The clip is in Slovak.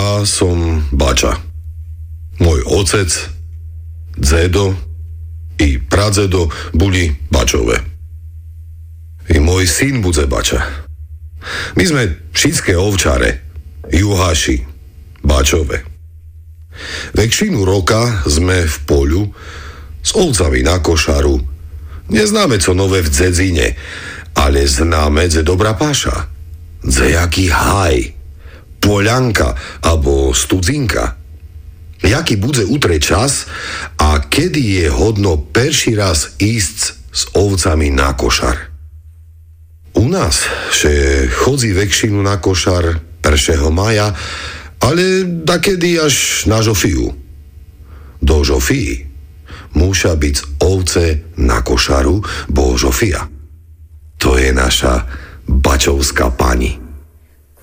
Ja som Bača. Môj otec, dzedo i pradzedo boli Bačové. I môj syn bude Bača. My sme všetké ovčare, juhaši, Bačové. Väčšinu roka sme v poľu s ovcami na košaru. Neznáme co nové v dzedzine, ale známe dze dobrá paša. Dze jaký haj, poľanka alebo studzinka. Jaký bude utre čas a kedy je hodno perší raz ísť s ovcami na košar. U nás še chodzi väčšinu na košar 1. maja, ale dakedy až na Žofiu. Do Žofii musia byť ovce na košaru, bo Žofia to je naša bačovská pani.